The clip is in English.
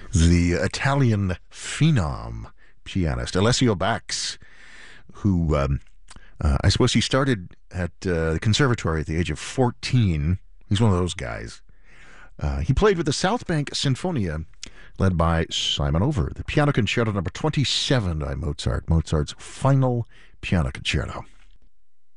The Italian phenom pianist Alessio Bax, who I suppose he started at the conservatory at the age of 14. He's one of those guys. He played with the South Bank Sinfonia, led by Simon Over, the Piano Concerto number 27 by Mozart, Mozart's final piano concerto.